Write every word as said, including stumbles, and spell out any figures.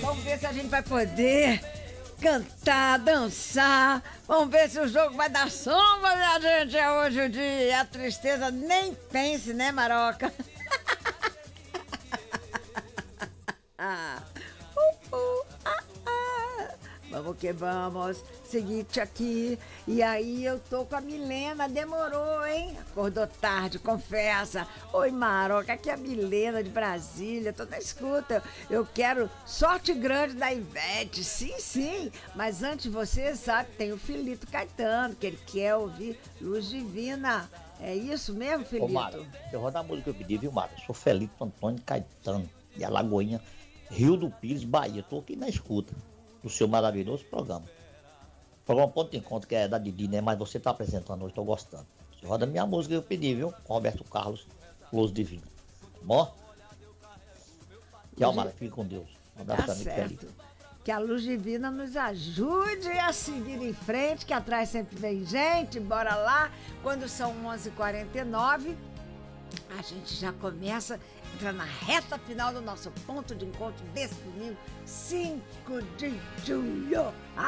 Vamos ver se a gente vai poder cantar, dançar. Vamos ver se o jogo vai dar sombra, minha gente. É hoje o dia. A tristeza nem pense, né, Maroca? ah. Uh, uh, ah, ah. Vamos que vamos. Seguinte aqui. E aí eu tô com a Milena. Demorou, hein? Acordou tarde, confessa. Oi, Maroca. Aqui é a Milena de Brasília. Tô na escuta. Eu quero sorte grande da Ivete. Sim, sim. Mas antes você sabe, tem o Filito Caetano, que ele quer ouvir Luz Divina. É isso mesmo, Filito? Ô, Mara, eu vou dar a música que eu pedi, viu, Mara? Eu sou Felito Antônio Caetano, de Alagoinha, Rio do Pires, Bahia. Tô aqui na escuta do seu maravilhoso programa. O programa Ponto de Encontro, que é da Didi, né? Mas você tá apresentando hoje, tô gostando. Você roda a minha música que eu pedi, viu? Com Roberto Carlos, Luz Divina. Tá bom? Tchau, Mara. Fique com Deus. Um abraço, Tá amigo certo. Felipe. Que a Luz Divina nos ajude a seguir em frente, que atrás sempre vem gente. Bora lá. Quando são onze e quarenta e nove, a gente já começa a entrar na reta final do nosso ponto de encontro desse domingo, cinco de julho.